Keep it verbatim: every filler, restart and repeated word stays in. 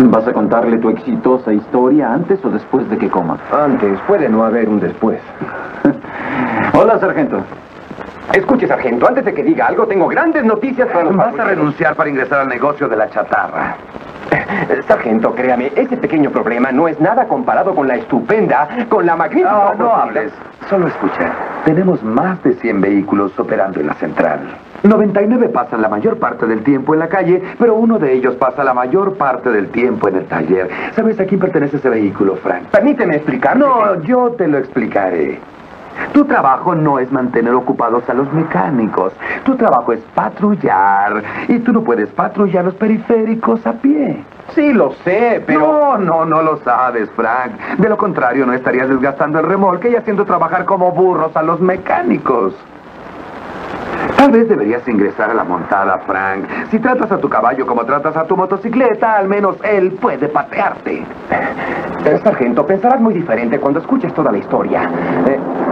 ¿Vas a contarle tu exitosa historia antes o después de que coma? Antes, puede no haber un después. Hola, sargento. Escuche, sargento, antes de que diga algo, tengo grandes noticias para los Vas a patrulleros. renunciar para ingresar al negocio de la chatarra. Eh, Sargento, créame, ese pequeño problema no es nada comparado con la estupenda, con la magnífica... No, no oportunidad. hables. Solo escucha. Tenemos más de cien vehículos operando en la central. noventa y nueve pasan la mayor parte del tiempo en la calle, pero uno de ellos pasa la mayor parte del tiempo en el taller. ¿Sabes a quién pertenece ese vehículo, Frank? Permíteme explicar. No, yo te lo explicaré. Tu trabajo no es mantener ocupados a los mecánicos. Tu trabajo es patrullar. Y tú no puedes patrullar los periféricos a pie. Sí, lo sé, pero... No, no, no lo sabes, Frank. De lo contrario, no estarías desgastando el remolque y haciendo trabajar como burros a los mecánicos. Tal vez deberías ingresar a la montada, Frank. Si tratas a tu caballo como tratas a tu motocicleta, al menos él puede patearte. Eh, sargento, pensarás muy diferente cuando escuches toda la historia. Eh,